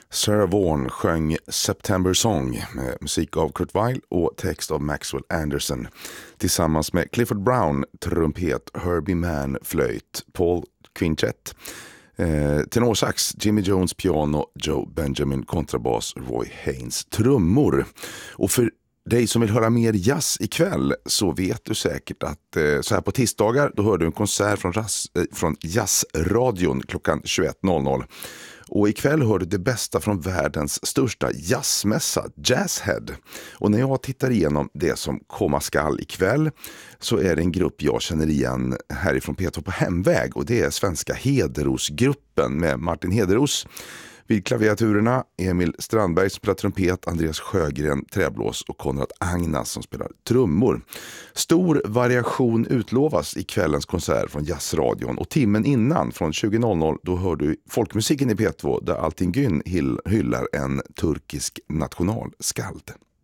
Sarah Vaughan sjöng September Song med musik av Kurt Weill och text av Maxwell Anderson tillsammans med Clifford Brown, trumpet, Herbie Mann, flöjt, Paul Quintet, tenorsax, Jimmy Jones piano, Joe Benjamin kontrabas, Roy Haynes trummor. Och för dig som vill höra mer jazz ikväll så vet du säkert att så här på tisdagar då hör du en konsert från Jazzradion klockan 21.00. Och ikväll hör du det bästa från världens största jazzmässa, Jazzhead. Och när jag tittar igenom det som komma skall ikväll så är det en grupp jag känner igen härifrån P2 på hemväg. Och det är svenska Hederosgruppen med Martin Hederos vid klaviaturerna, Emil Strandberg som spelar trumpet, Andreas Sjögren träblås och Konrad Agnas som spelar trummor. Stor variation utlovas i kvällens konsert från Jazzradion, och timmen innan från 20.00 då hör du folkmusiken i P2 där Altin Gün hyllar en turkisk nationalskald.